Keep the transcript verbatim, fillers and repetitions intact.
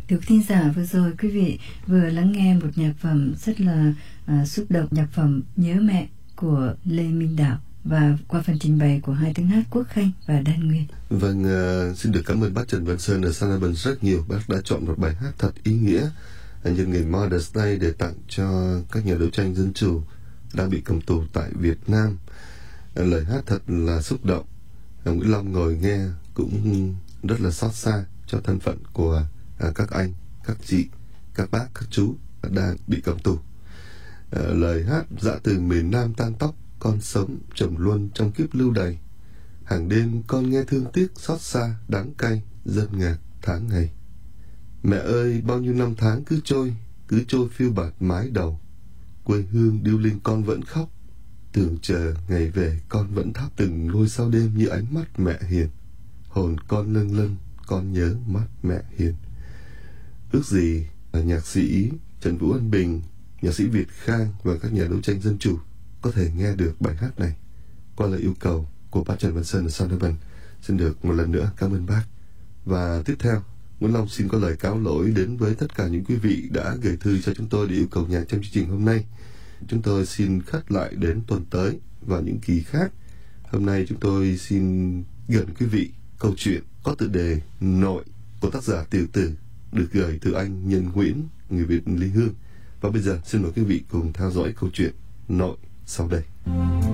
Thưa thính giả, vừa rồi quý vị vừa lắng nghe một nhạc phẩm rất là à, xúc động, nhạc phẩm Nhớ Mẹ của Lê Minh Đạo, và qua phần trình bày của hai tiếng hát Quốc Khanh và Đan Nguyên. Vâng, uh, xin được cảm ơn bác Trần Văn Sơn ở San rất nhiều. Bác đã chọn một bài hát thật ý nghĩa nhân ngày Mother's Day để tặng cho các nhà đấu tranh dân chủ đang bị cầm tù tại Việt Nam. Uh, lời hát thật là xúc động. Uh, Nguyễn Long ngồi nghe cũng rất là xót xa cho thân phận của uh, các anh, các chị, các bác, các chú đang bị cầm tù. Uh, lời hát dã từ miền Nam tan tóc, con sống trầm luân trong kiếp lưu đày. Hàng đêm con nghe thương tiếc xót xa đắng cay, dân ngạt tháng ngày. Mẹ ơi, bao nhiêu năm tháng cứ trôi, cứ trôi phiêu bạt mái đầu. Quê hương điêu linh con vẫn khóc, tưởng chờ ngày về con vẫn thắp từng ngôi sao đêm như ánh mắt mẹ hiền. Hồn con lâng lâng, con nhớ mắt mẹ hiền. Ước gì là nhạc sĩ Trần Vũ Ân Bình, nhạc sĩ Việt Khang và các nhà đấu tranh dân chủ có thể nghe được bài hát này. Qua lời yêu cầu của bác Trần Văn Sơn ở San xin được một lần nữa cảm ơn bác. Và tiếp theo, Nguyễn Long xin có lời cáo lỗi đến với tất cả những quý vị đã gửi thư cho chúng tôi để yêu cầu nhạc trong chương trình hôm nay. Chúng tôi xin khất lại đến tuần tới và những kỳ khác. Hôm nay chúng tôi xin gửi quý vị câu chuyện có tựa đề Nội của tác giả Tiểu Tử, được gửi từ anh Nhân Nguyễn, người Việt Lý Hương. Và bây giờ xin mời quý vị cùng theo dõi câu chuyện Nội sau đây.